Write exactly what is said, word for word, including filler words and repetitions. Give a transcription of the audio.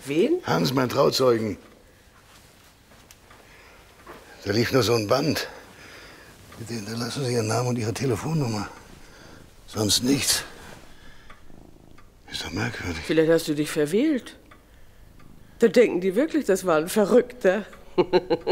Wen? Hans, mein Trauzeugen. Da lief nur so ein Band. Bitte hinterlassen Sie Ihren Namen und Ihre Telefonnummer. Sonst nichts. Ist doch merkwürdig. Vielleicht hast du dich verwählt. Dann denken die wirklich, das war ein Verrückter.